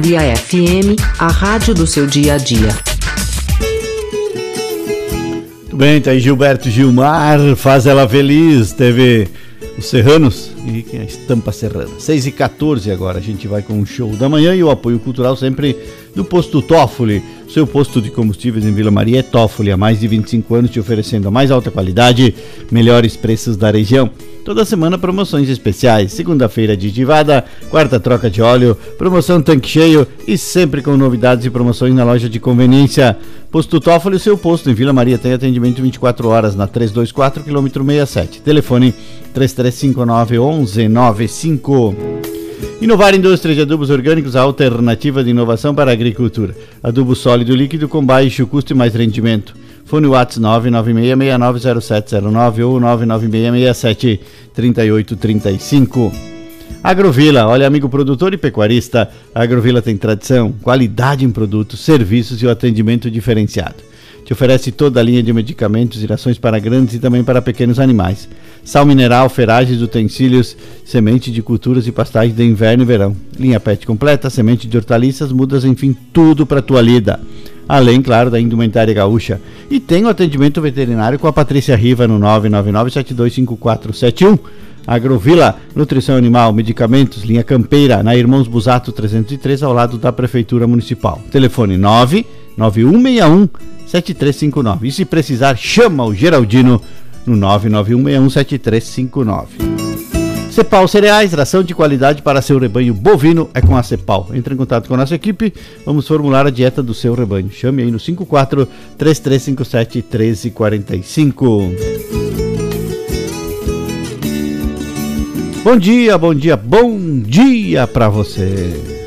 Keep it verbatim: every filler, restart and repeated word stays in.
Via F M, a rádio do seu dia a dia. Muito bem, tá aí Gilberto Gilmar, Faz Ela Feliz, teve os Serranos e a Estampa Serrana. seis e quatorze agora, a gente vai com o show da manhã e o apoio cultural sempre do Posto Toffoli. Seu posto de combustíveis em Vila Maria é Toffoli, há mais de vinte e cinco anos te oferecendo a mais alta qualidade, melhores preços da região. Toda semana promoções especiais, segunda-feira aditivada, quarta troca de óleo, promoção tanque cheio e sempre com novidades e promoções na loja de conveniência. Posto Toffoli, o seu posto em Vila Maria tem atendimento vinte e quatro horas na trezentos e vinte e quatro, quilômetro sessenta e sete. Telefone três três cinco nove, um um nove cinco. Inovar Indústria de Adubos Orgânicos, a alternativa de inovação para a agricultura. Adubo sólido líquido com baixo custo e mais rendimento. Fone WhatsApp nove nove seis seis nove zero sete zero nove ou nove nove seis seis sete três oito três cinco. Agrovila, olha, amigo produtor e pecuarista, a Agrovila tem tradição, qualidade em produtos, serviços e o atendimento diferenciado. Te oferece toda a linha de medicamentos e rações para grandes e também para pequenos animais. Sal mineral, ferragens, utensílios, semente de culturas e pastagens de inverno e verão. Linha pet completa, semente de hortaliças, mudas, enfim, tudo para tua lida. Além, claro, da indumentária gaúcha. E tem o atendimento veterinário com a Patrícia Riva no nove nove nove sete dois cinco quatro sete um. Agrovila, nutrição animal, medicamentos, linha campeira, na Irmãos Busato trezentos e três, ao lado da Prefeitura Municipal. Telefone nove nove um seis um sete três cinco nove. E se precisar, chama o Geraldino no nove nove um seis um sete três cinco nove. Cepal Cereais, ração de qualidade para seu rebanho bovino é com a Cepal. Entre em contato com a nossa equipe, vamos formular a dieta do seu rebanho. Chame aí no cinco quatro três três cinco sete um três quatro cinco. Bom dia, bom dia, bom dia para você.